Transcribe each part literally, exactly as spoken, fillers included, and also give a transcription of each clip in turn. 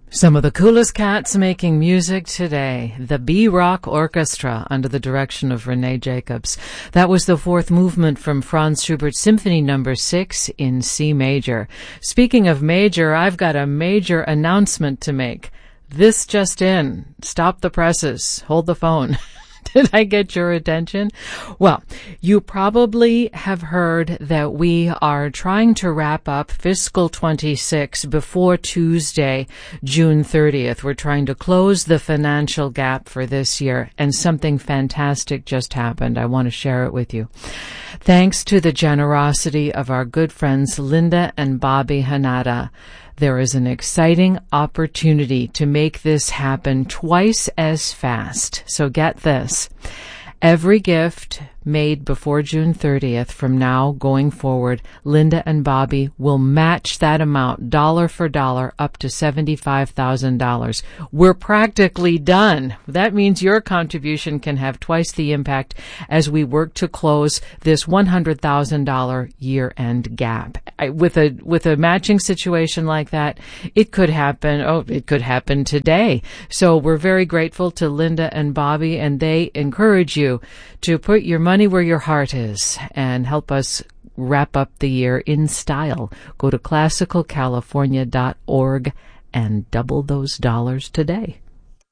Some of the coolest cats making music today. The B-Rock Orchestra under the direction of Renee Jacobs. That was the fourth movement from Franz Schubert's Symphony Number six in C major. Speaking of major, I've got a major announcement to make. This just in. Stop the presses. Hold the phone. Did I get your attention? Well, you probably have heard that we are trying to wrap up fiscal twenty-six before Tuesday, June thirtieth. We're trying to close the financial gap for this year, and something fantastic just happened. I want to share it with you. Thanks to the generosity of our good friends Linda and Bobby Hanada, there is an exciting opportunity to make this happen twice as fast. So get this. Every gift made before June thirtieth from now going forward, Linda and Bobby will match that amount dollar for dollar up to seventy-five thousand dollars. We're practically done. That means your contribution can have twice the impact as we work to close this one hundred thousand dollars year-end gap. I, with a with a matching situation like that, it could happen. Oh, it could happen today. So we're very grateful to Linda and Bobby, and they encourage you to put your money where your heart is and help us wrap up the year in style. Go to classical california dot org and double those dollars today.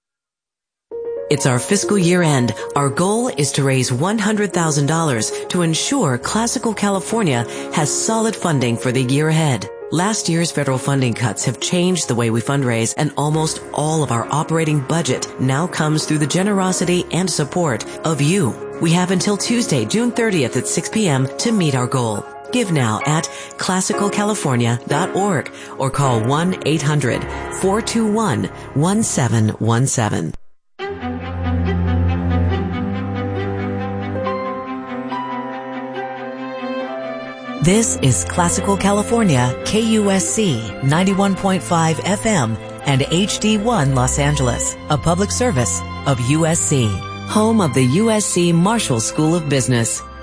It's our fiscal year end. Our goal is to raise one hundred thousand dollars to ensure Classical California has solid funding for the year ahead. Last year's federal funding cuts have changed the way we fundraise, and almost all of our operating budget now comes through the generosity and support of you. We have until Tuesday, June thirtieth at six p.m. to meet our goal. Give now at classical california dot org or call one eight hundred four two one one seven one seven. This is Classical California, K U S C ninety-one point five F M and H D one Los Angeles, a public service of U S C, home of the U S C Marshall School of Business.